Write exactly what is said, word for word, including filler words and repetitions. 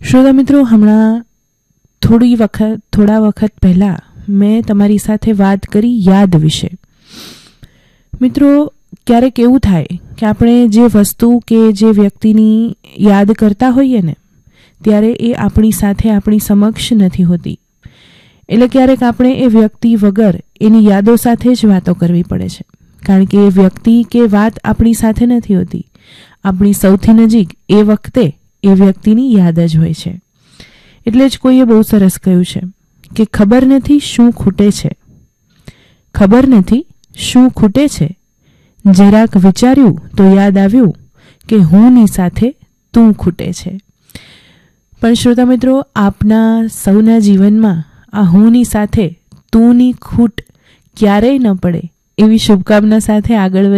શ્રોતા મિત્રો, હમણાં થોડી વખત થોડા વખત પહેલાં મેં તમારી સાથે વાત કરી યાદ વિશે. મિત્રો, ક્યારેક એવું થાય કે આપણે જે વસ્તુ કે જે વ્યક્તિની યાદ કરતા હોઈએ ને ત્યારે એ આપણી સાથે આપણી સમક્ષ નથી હોતી. એટલે ક્યારેક આપણે એ વ્યક્તિ વગર એની યાદો સાથે જ વાતો કરવી પડે છે, કારણ કે એ વ્યક્તિ કે વાત આપણી સાથે નથી હોતી. આપણી સૌથી નજીક એ વખતે એ વ્યક્તિની યાદ જ હોય છે. એટલે જ કોઈએ બહુ સરસ કહ્યું છે કે ખબર નથી શું ખૂટે છે, ખબર નથી શું ખૂટે છે, જરાક વિચાર્યું તો યાદ આવ્યું કે હુંની સાથે તું ખૂટે છે. પણ શ્રોતા મિત્રો, આપના સૌના જીવનમાં આ હુંની સાથે તુંની ખૂટ ક્યારેય ન પડે એવી શુભકામના સાથે આગળ